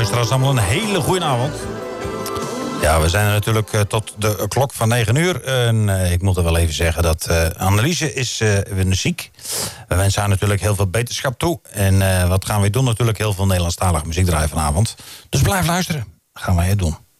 luisteraars, allemaal een hele goede avond. Ja, we zijn er natuurlijk tot de klok van 9 uur. En ik moet er wel even zeggen dat Anneliese is weer ziek. We wensen haar natuurlijk heel veel beterschap toe. En wat gaan we doen? Natuurlijk heel veel Nederlandstalige muziek draaien vanavond. Dus blijf luisteren. Gaan wij het doen.